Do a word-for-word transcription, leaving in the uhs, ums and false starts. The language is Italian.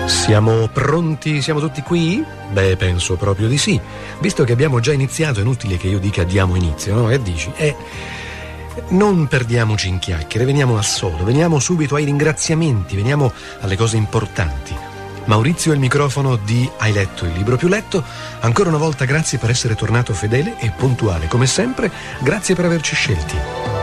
Siamo pronti? Siamo tutti qui? Beh, penso proprio di sì. Visto che abbiamo già iniziato, è inutile che io dica diamo inizio, no? Che dici? Eh, non perdiamoci in chiacchiere, veniamo al sodo, veniamo subito ai ringraziamenti, veniamo alle cose importanti. Maurizio al microfono di Hai letto il libro più letto. Ancora una volta grazie per essere tornato fedele e puntuale. Come sempre, grazie per averci scelti.